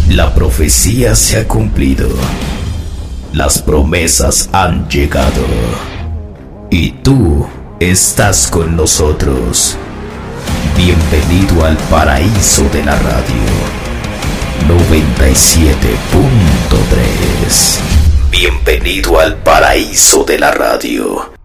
La profecía se ha cumplido. Las promesas han llegado. Y tú estás con nosotros. Bienvenido al paraíso de la radio. 97.3. Bienvenido al paraíso de la radio.